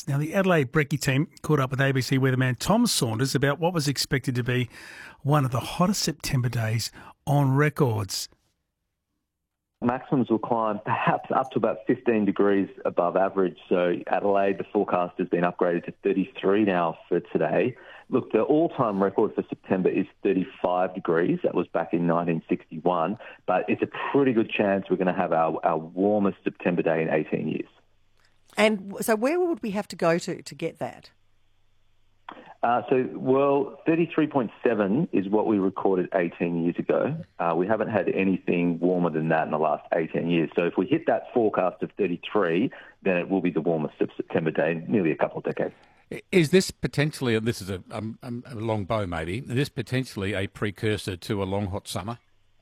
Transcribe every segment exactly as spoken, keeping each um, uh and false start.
forecasts. Now, the Adelaide Brekkie team caught up with A B C weatherman Tom Saunders about what was expected to be one of the hottest September days on records. Maximums will climb perhaps up to about fifteen degrees above average. So Adelaide, the forecast has been upgraded to thirty-three now for today. Look, the all-time record for September is thirty-five degrees. That was back in nineteen sixty-one. But it's a pretty good chance we're going to have our, our warmest September day in eighteen years. And so where would we have to go to to get that? Uh, so, well, thirty-three point seven is what we recorded eighteen years ago. Uh, we haven't had anything warmer than that in the last eighteen years. So if we hit that forecast of thirty-three, then it will be the warmest of September day in nearly a couple of decades. Is this potentially, this is a, um, a long bow maybe, is this potentially a precursor to a long hot summer?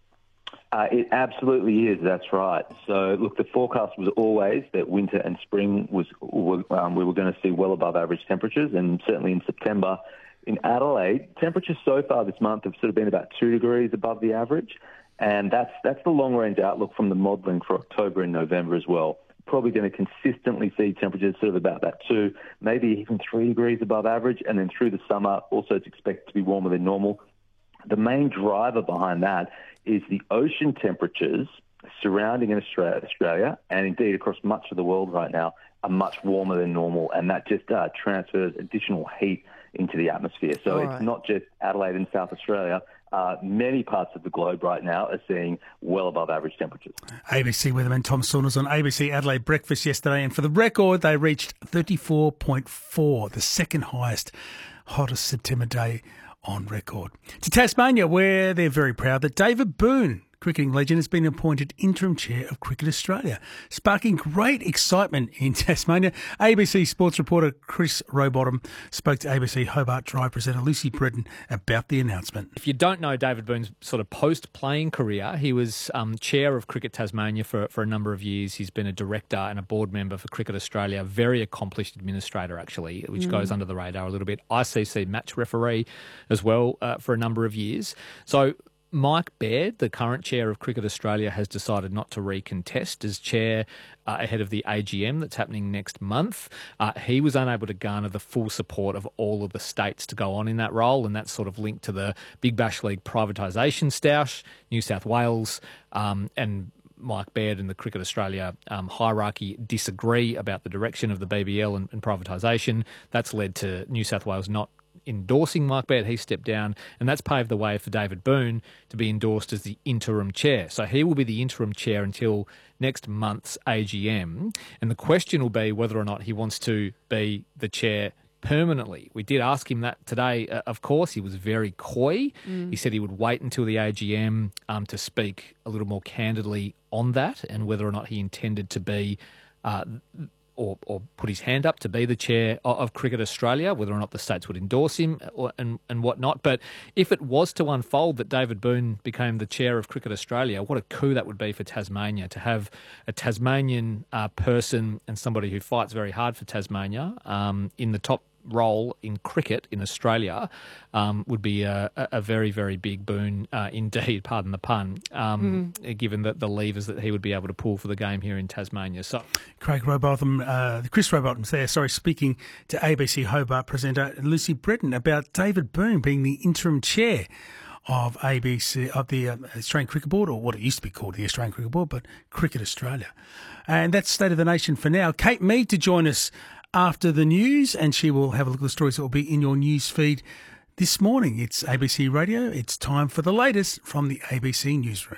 Uh, it absolutely is, that's right. So, look, the forecast was always that winter and spring was um, we were going to see well above average temperatures, and certainly in September in Adelaide, temperatures so far this month have sort of been about two degrees above the average, and that's that's the long-range outlook from the modelling for October and November as well. Probably going to consistently see temperatures sort of about that two, maybe even three degrees above average, and then through the summer also it's expected to be warmer than normal. The main driver behind that is the ocean temperatures surrounding Australia, Australia and indeed across much of the world right now are much warmer than normal, and that just uh, transfers additional heat into the atmosphere. So All it's right. not just Adelaide and South Australia. Uh, many parts of the globe right now are seeing well above average temperatures. A B C weatherman Tom Saunders on A B C Adelaide Breakfast yesterday, and for the record, they reached thirty-four point four, the second highest, hottest September day on record. To Tasmania, where they're very proud that David Boon, cricketing legend, has been appointed interim chair of Cricket Australia, sparking great excitement in Tasmania. A B C sports reporter Chris Rowbottom spoke to A B C Hobart Drive presenter Lucy Britton about the announcement. If you don't know David Boon's sort of post-playing career, he was um, chair of Cricket Tasmania for, for a number of years. He's been a director and a board member for Cricket Australia, very accomplished administrator actually, which mm. goes under the radar a little bit. I C C match referee as well uh, for a number of years. So Mike Baird, the current chair of Cricket Australia, has decided not to recontest as chair uh, ahead of the A G M that's happening next month. Uh, he was unable to garner the full support of all of the states to go on in that role, and that's sort of linked to the Big Bash League privatisation stoush, New South Wales, um, and Mike Baird and the Cricket Australia um, hierarchy disagree about the direction of the B B L and, and privatisation. That's led to New South Wales not endorsing Mike Baird. He stepped down, and that's paved the way for David Boon to be endorsed as the interim chair. So he will be the interim chair until next month's A G M, and the question will be whether or not he wants to be the chair permanently. We did ask him that today. Uh, of course, he was very coy. Mm. He said he would wait until the A G M um, to speak a little more candidly on that and whether or not he intended to be uh, Or, or put his hand up to be the chair of, of Cricket Australia, whether or not the states would endorse him or, and, and whatnot. But if it was to unfold that David Boon became the chair of Cricket Australia, what a coup that would be for Tasmania, to have a Tasmanian uh, person and somebody who fights very hard for Tasmania um, in the top role in cricket in Australia um, would be a, a very, very big boon uh, indeed, pardon the pun, um, mm. given the, the levers that he would be able to pull for the game here in Tasmania. So, Craig Rowbottom, uh, Chris Rowbottom's there, sorry, speaking to A B C Hobart presenter Lucy Britton about David Boon being the interim chair of A B C, of the uh, Australian Cricket Board, or what it used to be called the Australian Cricket Board, but Cricket Australia. And that's State of the Nation for now. Kate Mead to join us after the news, and she will have a look at the stories that will be in your news feed this morning. It's A B C Radio. It's time for the latest from the A B C Newsroom.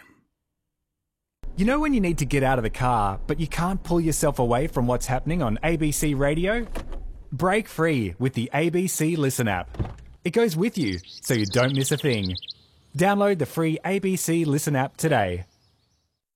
You know when you need to get out of the car, but you can't pull yourself away from what's happening on A B C Radio? Break free with the A B C Listen app. It goes with you, so you don't miss a thing. Download the free A B C Listen app today.